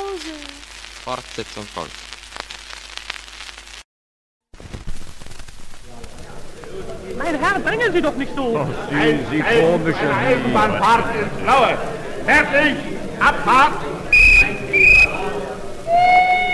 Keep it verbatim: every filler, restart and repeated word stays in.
Pause. Fortsetzung folgt. Mein Herr, drängen Sie doch nicht so. Oh, Sie, Sie komische Eisenbahnfahrt ins Blaue. Fertig, Abfahrt.